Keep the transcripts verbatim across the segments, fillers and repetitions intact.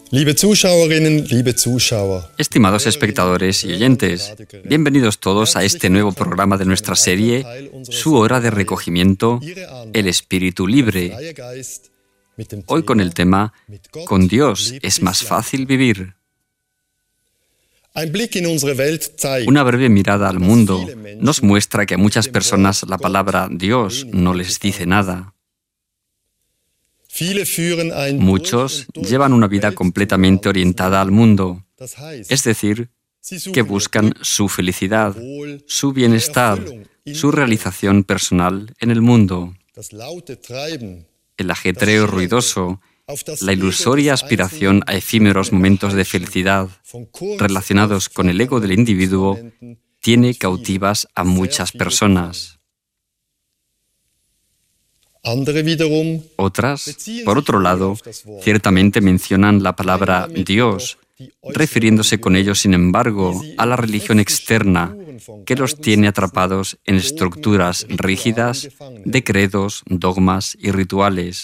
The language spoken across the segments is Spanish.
Liebe Zuschauerinnen, liebe Zuschauer. Estimados espectadores y oyentes, bienvenidos todos a este nuevo programa de nuestra serie, Su hora de recogimiento, el espíritu libre. Hoy con el tema, con Dios es más fácil vivir. Una breve mirada al mundo nos muestra que a muchas personas la palabra Dios no les dice nada. Muchos llevan una vida completamente orientada al mundo, es decir, que buscan su felicidad, su bienestar, su realización personal en el mundo. El ajetreo ruidoso, la ilusoria aspiración a efímeros momentos de felicidad relacionados con el ego del individuo tiene cautivas a muchas personas. Otras, por otro lado, ciertamente mencionan la palabra Dios, refiriéndose con ello, sin embargo, a la religión externa que los tiene atrapados en estructuras rígidas de credos, dogmas y rituales.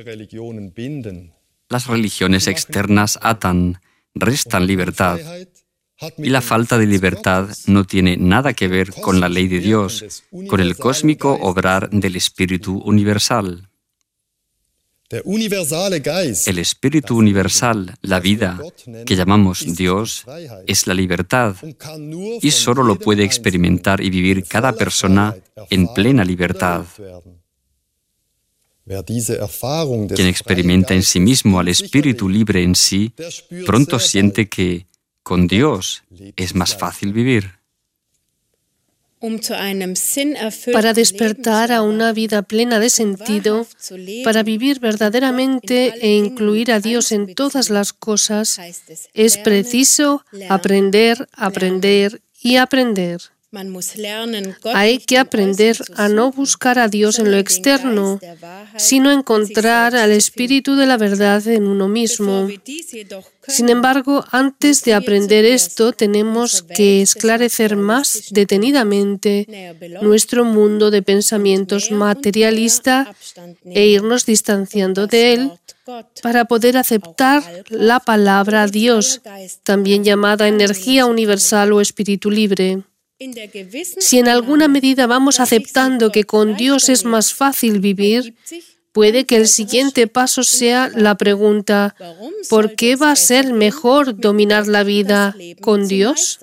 Las religiones externas atan, restan libertad, y la falta de libertad no tiene nada que ver con la ley de Dios, con el cósmico obrar del Espíritu Universal. El Espíritu Universal, la vida, que llamamos Dios, es la libertad, y solo lo puede experimentar y vivir cada persona en plena libertad. Quien experimenta en sí mismo al Espíritu libre en sí, pronto siente que con Dios es más fácil vivir. Para despertar a una vida plena de sentido, para vivir verdaderamente e incluir a Dios en todas las cosas, es preciso aprender, aprender y aprender. Hay que aprender a no buscar a Dios en lo externo, sino encontrar al Espíritu de la verdad en uno mismo. Sin embargo, antes de aprender esto, tenemos que esclarecer más detenidamente nuestro mundo de pensamientos materialista e irnos distanciando de él para poder aceptar la palabra Dios, también llamada energía universal o espíritu libre. Si en alguna medida vamos aceptando que con Dios es más fácil vivir, puede que el siguiente paso sea la pregunta, ¿por qué va a ser mejor dominar la vida con Dios?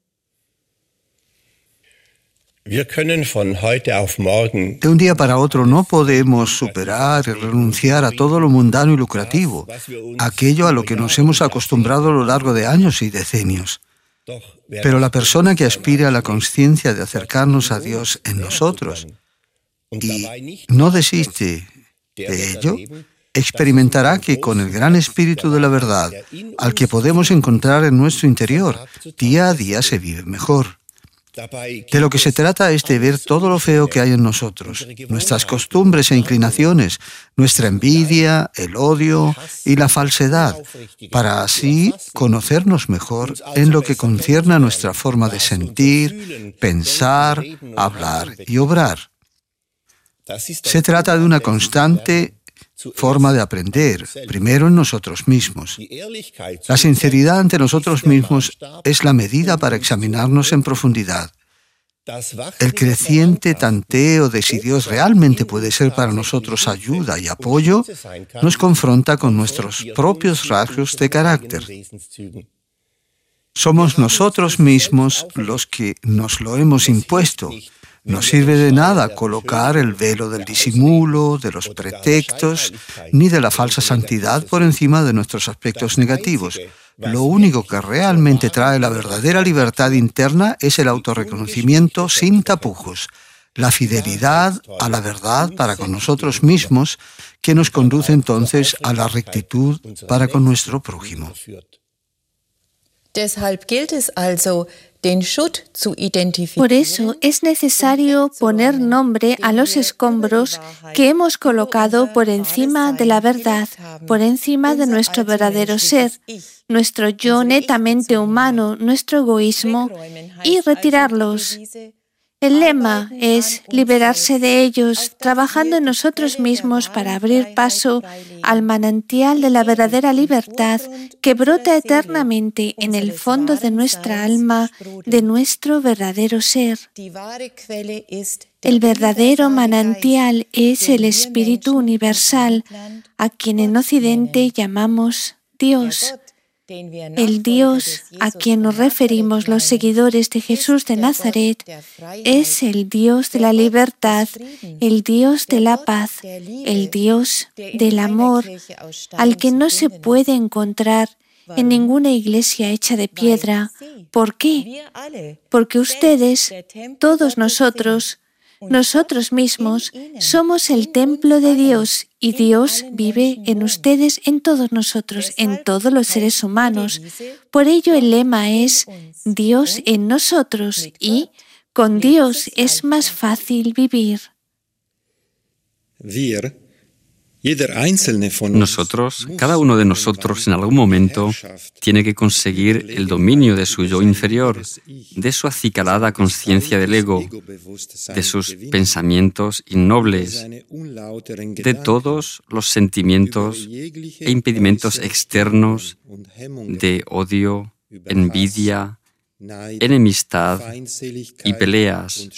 De un día para otro no podemos superar y renunciar a todo lo mundano y lucrativo, aquello a lo que nos hemos acostumbrado a lo largo de años y decenios. Pero la persona que aspira a la conciencia de acercarnos a Dios en nosotros y no desiste de ello, experimentará que con el gran espíritu de la verdad, al que podemos encontrar en nuestro interior, día a día se vive mejor. De lo que se trata es de ver todo lo feo que hay en nosotros, nuestras costumbres e inclinaciones, nuestra envidia, el odio y la falsedad, para así conocernos mejor en lo que concierne a nuestra forma de sentir, pensar, hablar y obrar. Se trata de una constante forma de aprender, primero en nosotros mismos. La sinceridad ante nosotros mismos es la medida para examinarnos en profundidad. El creciente tanteo de si Dios realmente puede ser para nosotros ayuda y apoyo nos confronta con nuestros propios rasgos de carácter. Somos nosotros mismos los que nos lo hemos impuesto. No sirve de nada colocar el velo del disimulo, de los pretextos, ni de la falsa santidad por encima de nuestros aspectos negativos. Lo único que realmente trae la verdadera libertad interna es el autorreconocimiento sin tapujos, la fidelidad a la verdad para con nosotros mismos, que nos conduce entonces a la rectitud para con nuestro prójimo. Por eso es necesario poner nombre a los escombros que hemos colocado por encima de la verdad, por encima de nuestro verdadero ser, nuestro yo netamente humano, nuestro egoísmo, y retirarlos. El lema es liberarse de ellos, trabajando en nosotros mismos para abrir paso al manantial de la verdadera libertad que brota eternamente en el fondo de nuestra alma, de nuestro verdadero ser. El verdadero manantial es el Espíritu Universal, a quien en Occidente llamamos Dios. El Dios a quien nos referimos los seguidores de Jesús de Nazaret es el Dios de la libertad, el Dios de la paz, el Dios del amor, al que no se puede encontrar en ninguna iglesia hecha de piedra. ¿Por qué? Porque ustedes, todos nosotros, nosotros mismos, somos el templo de Dios y Dios vive en ustedes, en todos nosotros, en todos los seres humanos. Por ello el lema es Dios en nosotros y con Dios es más fácil vivir. Nosotros, cada uno de nosotros en algún momento tiene que conseguir el dominio de su yo inferior, de su acicalada conciencia del ego, de sus pensamientos innobles, de todos los sentimientos e impedimentos externos de odio, envidia, enemistad y peleas.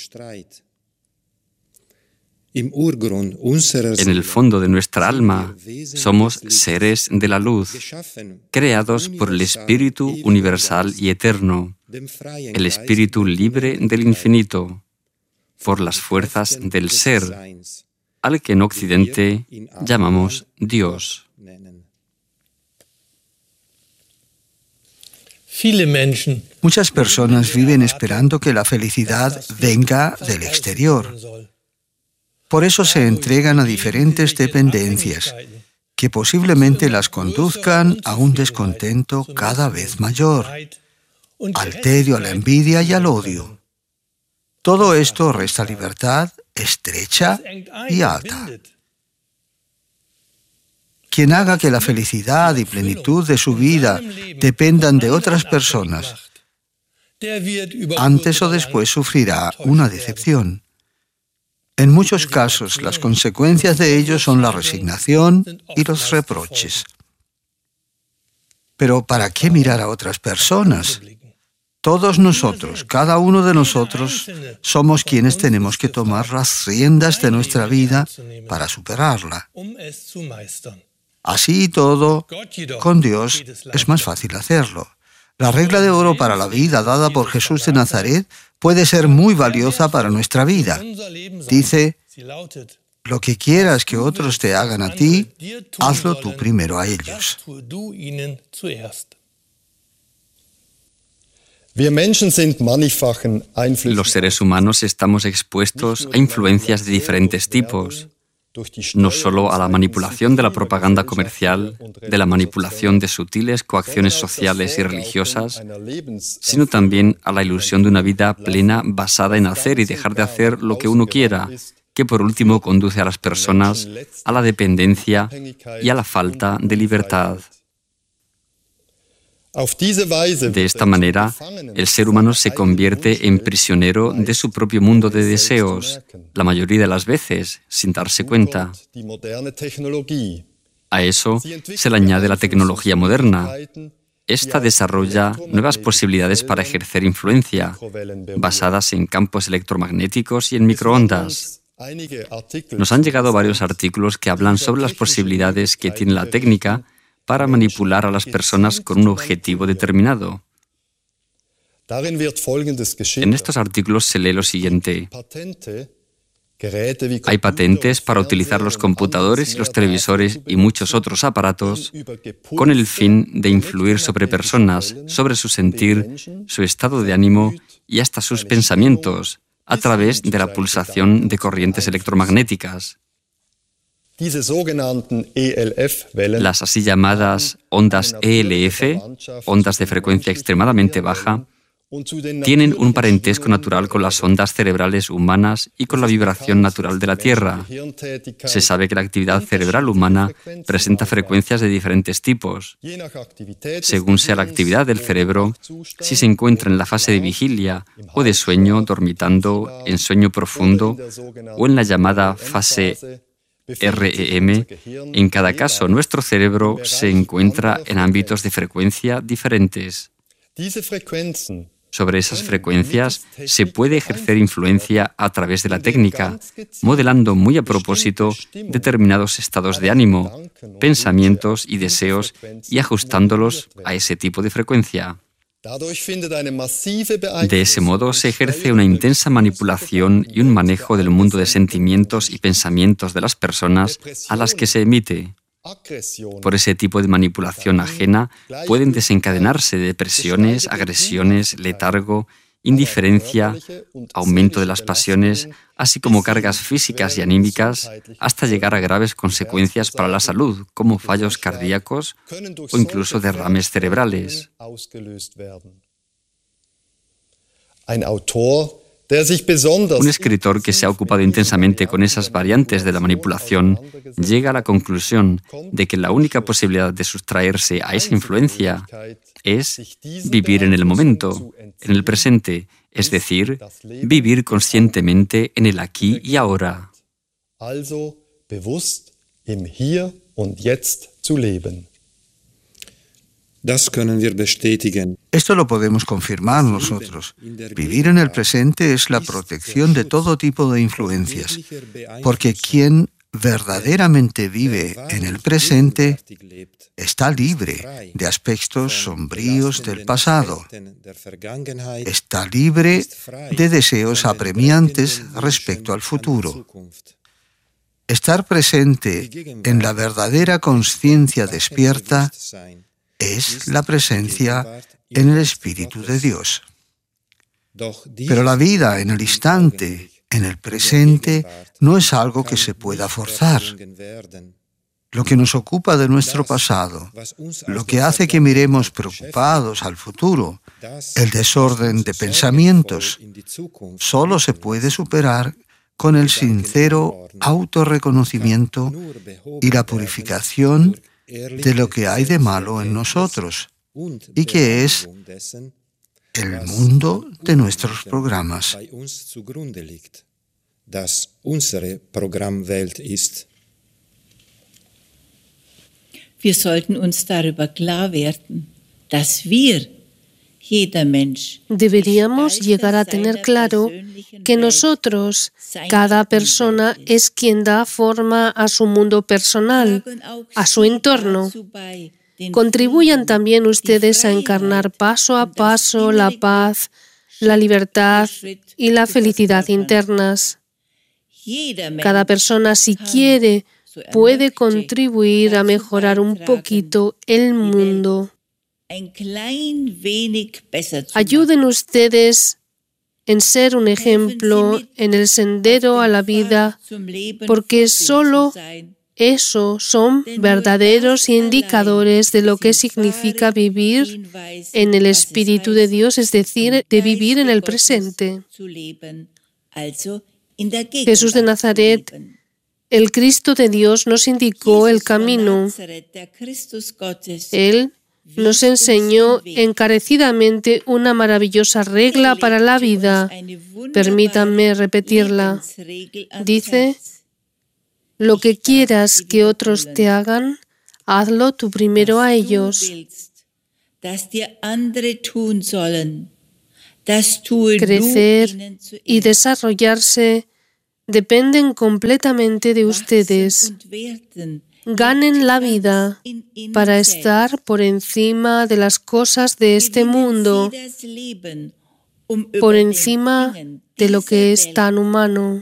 En el fondo de nuestra alma somos seres de la luz, creados por el Espíritu universal y eterno, el Espíritu libre del infinito, por las fuerzas del ser, al que en Occidente llamamos Dios. Muchas personas viven esperando que la felicidad venga del exterior. Por eso se entregan a diferentes dependencias, que posiblemente las conduzcan a un descontento cada vez mayor, al tedio, a la envidia y al odio. Todo esto resta libertad estrecha y alta. Quien haga que la felicidad y plenitud de su vida dependan de otras personas, antes o después sufrirá una decepción. En muchos casos, las consecuencias de ello son la resignación y los reproches. Pero ¿para qué mirar a otras personas? Todos nosotros, cada uno de nosotros, somos quienes tenemos que tomar las riendas de nuestra vida para superarla. Así y todo, con Dios es más fácil hacerlo. La regla de oro para la vida dada por Jesús de Nazaret puede ser muy valiosa para nuestra vida. Dice, lo que quieras que otros te hagan a ti, hazlo tú primero a ellos. Los seres humanos estamos expuestos a influencias de diferentes tipos, no solo a la manipulación de la propaganda comercial, de la manipulación de sutiles coacciones sociales y religiosas, sino también a la ilusión de una vida plena basada en hacer y dejar de hacer lo que uno quiera, que por último conduce a las personas a la dependencia y a la falta de libertad. De esta manera, el ser humano se convierte en prisionero de su propio mundo de deseos, la mayoría de las veces sin darse cuenta. A eso se le añade la tecnología moderna. Esta desarrolla nuevas posibilidades para ejercer influencia, basadas en campos electromagnéticos y en microondas. Nos han llegado varios artículos que hablan sobre las posibilidades que tiene la técnica para manipular a las personas con un objetivo determinado. En estos artículos se lee lo siguiente. Hay patentes para utilizar los computadores y los televisores y muchos otros aparatos con el fin de influir sobre personas, sobre su sentir, su estado de ánimo y hasta sus pensamientos, a través de la pulsación de corrientes electromagnéticas. Las así llamadas ondas E L F, ondas de frecuencia extremadamente baja, tienen un parentesco natural con las ondas cerebrales humanas y con la vibración natural de la Tierra. Se sabe que la actividad cerebral humana presenta frecuencias de diferentes tipos. Según sea la actividad del cerebro, si se encuentra en la fase de vigilia o de sueño, dormitando, en sueño profundo o en la llamada fase R E M, en cada caso nuestro cerebro se encuentra en ámbitos de frecuencia diferentes. Sobre esas frecuencias se puede ejercer influencia a través de la técnica, modelando muy a propósito determinados estados de ánimo, pensamientos y deseos y ajustándolos a ese tipo de frecuencia. De ese modo se ejerce una intensa manipulación y un manejo del mundo de sentimientos y pensamientos de las personas a las que se emite. Por ese tipo de manipulación ajena pueden desencadenarse depresiones, agresiones, letargo, indiferencia, aumento de las pasiones, así como cargas físicas y anímicas, hasta llegar a graves consecuencias para la salud, como fallos cardíacos o incluso derrames cerebrales. Un escritor que se ha ocupado intensamente con esas variantes de la manipulación llega a la conclusión de que la única posibilidad de sustraerse a esa influencia es vivir en el momento, en el presente, es decir, vivir conscientemente en el aquí y ahora. Esto lo podemos confirmar nosotros. Vivir en el presente es la protección de todo tipo de influencias, porque quien verdaderamente vive en el presente está libre de aspectos sombríos del pasado, está libre de deseos apremiantes respecto al futuro. Estar presente en la verdadera conciencia despierta es la presencia en el Espíritu de Dios. Pero la vida en el instante, en el presente, no es algo que se pueda forzar. Lo que nos ocupa de nuestro pasado, lo que hace que miremos preocupados al futuro, el desorden de pensamientos, solo se puede superar con el sincero autorreconocimiento y la purificación de lo que hay de malo en nosotros y que es el mundo de nuestros programas. Wir sollten uns darüber klar werden, dass wir, jeder Mensch, deberíamos llegar a tener claro que nosotros, cada persona, es quien da forma a su mundo personal, a su entorno. Contribuyan también ustedes a encarnar paso a paso la paz, la libertad y la felicidad internas. Cada persona, si quiere, puede contribuir a mejorar un poquito el mundo. Ayuden ustedes en ser un ejemplo en el sendero a la vida, porque solo eso son verdaderos indicadores de lo que significa vivir en el Espíritu de Dios, es decir, de vivir en el presente. Jesús de Nazaret, el Cristo de Dios, nos indicó el camino. Él nos enseñó encarecidamente una maravillosa regla para la vida. Permítanme repetirla. Dice: lo que quieras que otros te hagan, hazlo tú primero a ellos. Crecer y desarrollarse dependen completamente de ustedes. Ganen la vida para estar por encima de las cosas de este mundo, por encima de lo que es tan humano.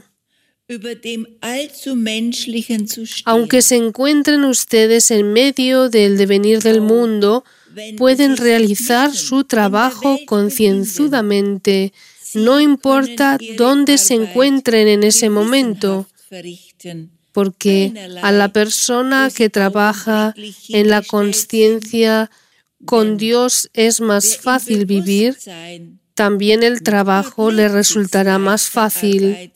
Aunque se encuentren ustedes en medio del devenir del mundo, pueden realizar su trabajo concienzudamente, no importa dónde se encuentren en ese momento, porque a la persona que trabaja en la consciencia con Dios es más fácil vivir también el trabajo le resultará más fácil.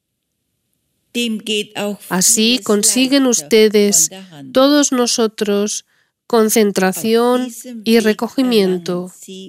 Así consiguen ustedes, todos nosotros, concentración y recogimiento.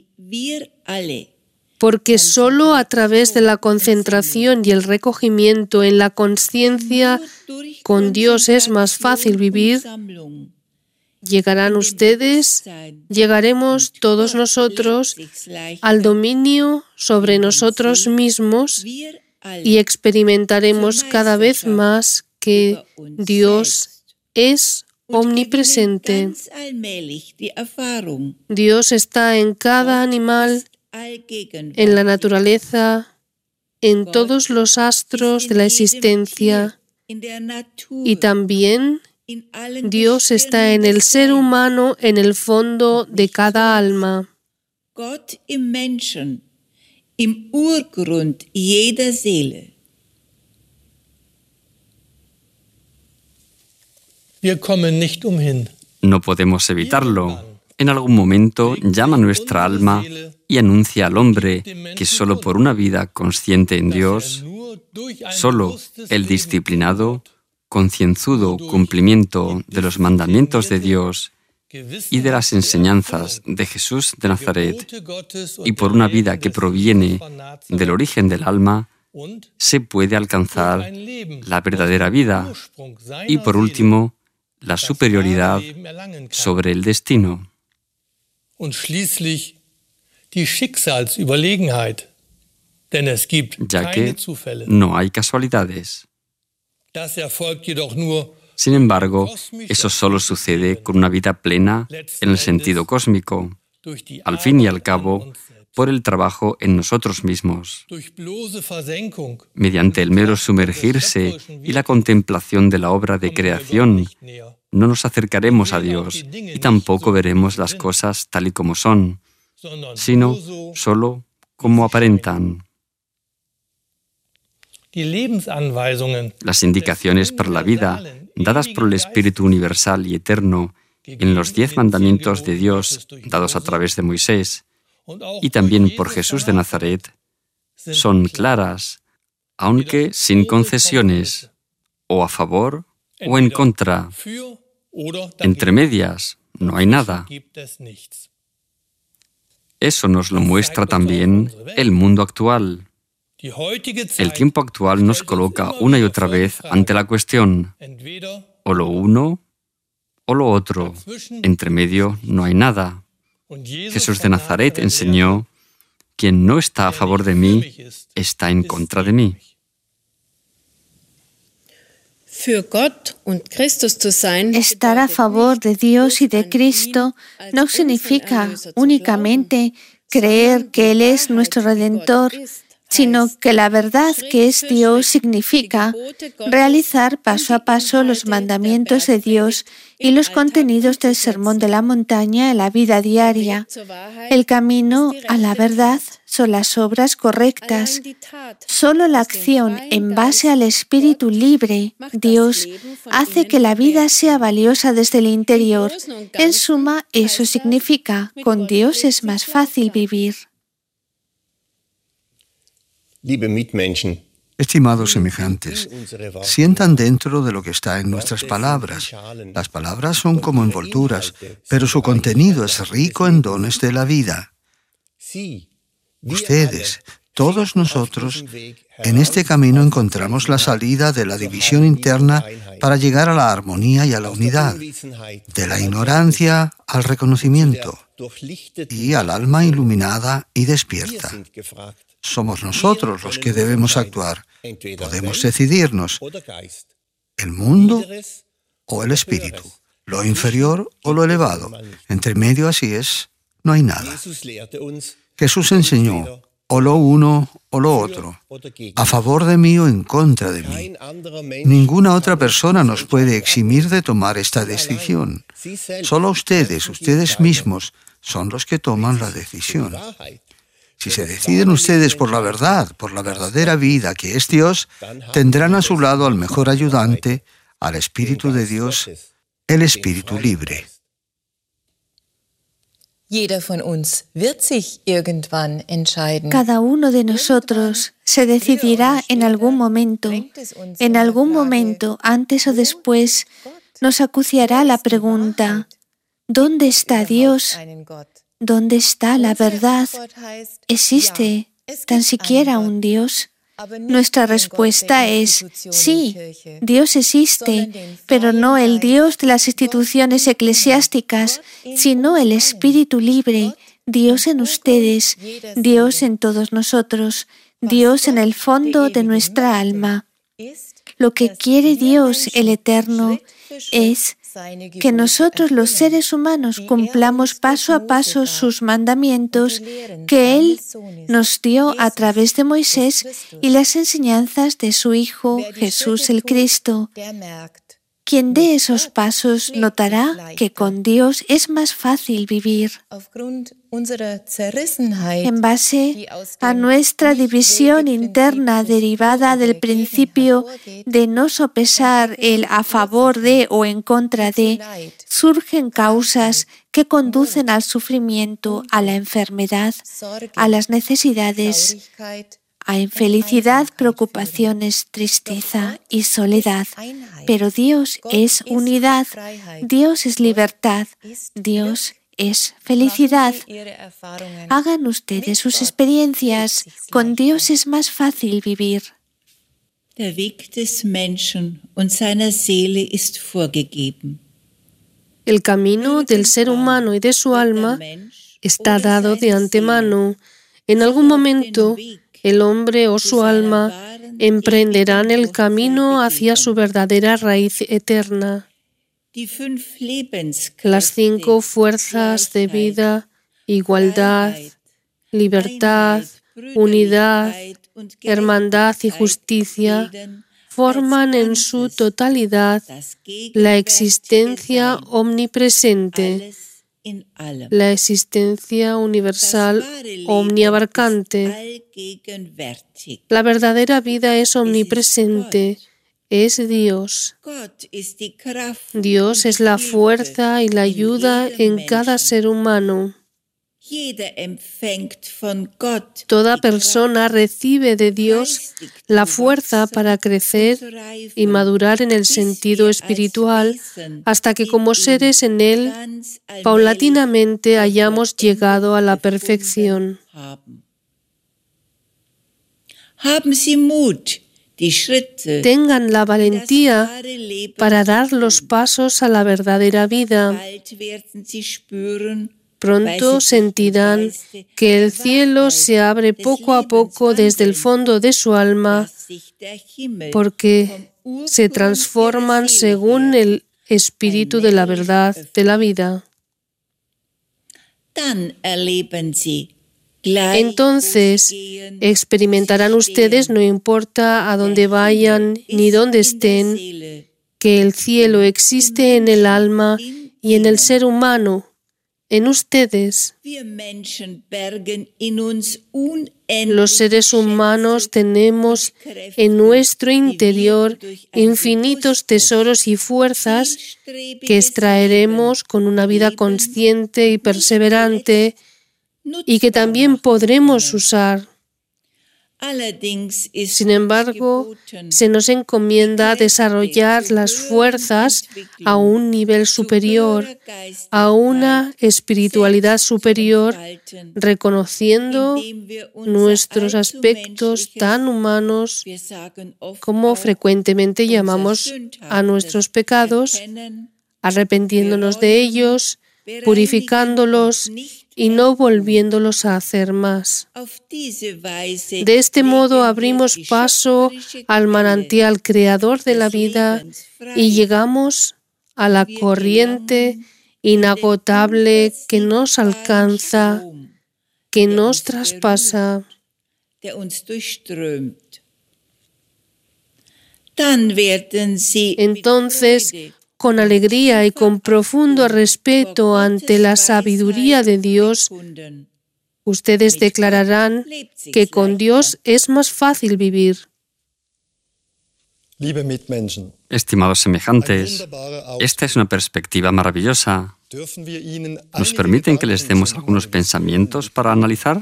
Porque solo a través de la concentración y el recogimiento en la consciencia con Dios es más fácil vivir. Llegarán ustedes, llegaremos todos nosotros al dominio sobre nosotros mismos y experimentaremos cada vez más que Dios es omnipresente. Dios está en cada animal, en la naturaleza, en todos los astros de la existencia, y también Dios está en el ser humano, en el fondo de cada alma. Im Urgrund jeder Seele. Wir kommen nicht umhin. No podemos evitarlo. En algún momento llama nuestra alma y anuncia al hombre que solo por una vida consciente en Dios, solo el disciplinado, concienzudo cumplimiento de los mandamientos de Dios y de las enseñanzas de Jesús de Nazaret, y por una vida que proviene del origen del alma, se puede alcanzar la verdadera vida y, por último, la superioridad sobre el destino. Ya que no hay casualidades. Sin embargo, eso solo sucede con una vida plena en el sentido cósmico, al fin y al cabo, por el trabajo en nosotros mismos. Mediante el mero sumergirse y la contemplación de la obra de creación, no nos acercaremos a Dios y tampoco veremos las cosas tal y como son, sino solo como aparentan. Las indicaciones para la vida, dadas por el Espíritu universal y eterno en los diez mandamientos de Dios dados a través de Moisés y también por Jesús de Nazaret, son claras, aunque sin concesiones, o a favor o en contra. Entre medias no hay nada. Eso nos lo muestra también el mundo actual. El tiempo actual nos coloca una y otra vez ante la cuestión, o lo uno o lo otro. Entre medio no hay nada. Jesús de Nazaret enseñó: quien no está a favor de mí, está en contra de mí. Estar a favor de Dios y de Cristo no significa únicamente creer que Él es nuestro Redentor, sino que la verdad que es Dios significa realizar paso a paso los mandamientos de Dios y los contenidos del Sermón de la Montaña en la vida diaria. El camino a la verdad son las obras correctas. Solo la acción en base al espíritu libre, Dios, hace que la vida sea valiosa desde el interior. En suma, eso significa, con Dios es más fácil vivir. Estimados semejantes, sientan dentro de lo que está en nuestras palabras. Las palabras son como envolturas, pero su contenido es rico en dones de la vida. Ustedes, todos nosotros, en este camino encontramos la salida de la división interna para llegar a la armonía y a la unidad, de la ignorancia al reconocimiento y al alma iluminada y despierta. Somos nosotros los que debemos actuar. Podemos decidirnos, el mundo o el espíritu, lo inferior o lo elevado. Entre medio, así es, no hay nada. Jesús enseñó o lo uno o lo otro, a favor de mí o en contra de mí. Ninguna otra persona nos puede eximir de tomar esta decisión. Solo ustedes, ustedes mismos, son los que toman la decisión. Si se deciden ustedes por la verdad, por la verdadera vida que es Dios, tendrán a su lado al mejor ayudante, al Espíritu de Dios, el Espíritu libre. Cada uno de nosotros se decidirá en algún momento, en algún momento, antes o después, nos acuciará la pregunta, ¿dónde está Dios? ¿Dónde está la verdad? ¿Existe tan siquiera un Dios? Nuestra respuesta es sí, Dios existe, pero no el Dios de las instituciones eclesiásticas, sino el Espíritu libre, Dios en ustedes, Dios en todos nosotros, Dios en el fondo de nuestra alma. Lo que quiere Dios, el Eterno, es que nosotros los seres humanos cumplamos paso a paso sus mandamientos que Él nos dio a través de Moisés y las enseñanzas de su Hijo Jesús el Cristo. Quien dé esos pasos notará que con Dios es más fácil vivir. En base a nuestra división interna derivada del principio de no sopesar el a favor de o en contra de, surgen causas que conducen al sufrimiento, a la enfermedad, a las necesidades, a infelicidad, preocupaciones, tristeza y soledad. Pero Dios es unidad, Dios es libertad, Dios es felicidad. Hagan ustedes sus experiencias. Con Dios es más fácil vivir. Der Weg des Menschen und seiner Seele ist vorgegeben. El camino del ser humano y de su alma está dado de antemano. En algún momento, el hombre o su alma emprenderán el camino hacia su verdadera raíz eterna. Las cinco fuerzas de vida, igualdad, libertad, unidad, hermandad y justicia forman en su totalidad la existencia omnipresente, la existencia universal omniabarcante. La verdadera vida es omnipresente, es Dios. Dios es la fuerza y la ayuda en cada ser humano. Toda persona recibe de Dios la fuerza para crecer y madurar en el sentido espiritual hasta que como seres en Él, paulatinamente hayamos llegado a la perfección. Tengan la valentía para dar los pasos a la verdadera vida. Pronto sentirán que el cielo se abre poco a poco desde el fondo de su alma porque se transforman según el espíritu de la verdad de la vida. Entonces experimentarán ustedes, no importa a dónde vayan ni dónde estén, que el cielo existe en el alma y en el ser humano, en ustedes. Los seres humanos tenemos en nuestro interior infinitos tesoros y fuerzas que extraeremos con una vida consciente y perseverante y que también podremos usar. Sin embargo, se nos encomienda desarrollar las fuerzas a un nivel superior, a una espiritualidad superior, reconociendo nuestros aspectos tan humanos como frecuentemente llamamos a nuestros pecados, arrepintiéndonos de ellos, purificándolos y no volviéndolos a hacer más. De este modo abrimos paso al manantial creador de la vida y llegamos a la corriente inagotable que nos alcanza, que nos traspasa. Entonces, con alegría y con profundo respeto ante la sabiduría de Dios, ustedes declararán que con Dios es más fácil vivir. Estimados semejantes, esta es una perspectiva maravillosa. ¿Nos permiten que les demos algunos pensamientos para analizar?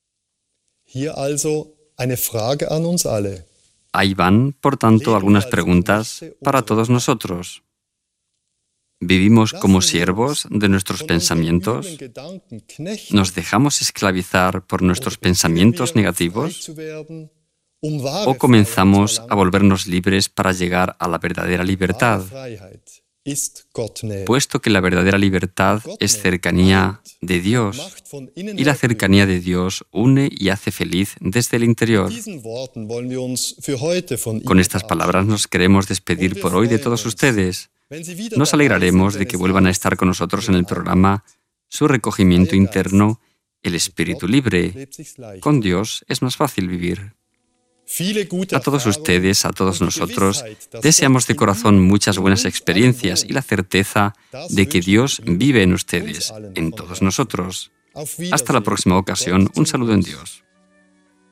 Ahí van, por tanto, algunas preguntas para todos nosotros. ¿Vivimos como siervos de nuestros pensamientos? ¿Nos dejamos esclavizar por nuestros pensamientos negativos? ¿O comenzamos a volvernos libres para llegar a la verdadera libertad? Puesto que la verdadera libertad es cercanía de Dios, y la cercanía de Dios une y hace feliz desde el interior. Con estas palabras nos queremos despedir por hoy de todos ustedes. Nos alegraremos de que vuelvan a estar con nosotros en el programa Su recogimiento interno, el espíritu libre. Con Dios es más fácil vivir. A todos ustedes, a todos nosotros, deseamos de corazón muchas buenas experiencias y la certeza de que Dios vive en ustedes, en todos nosotros. Hasta la próxima ocasión, un saludo en Dios.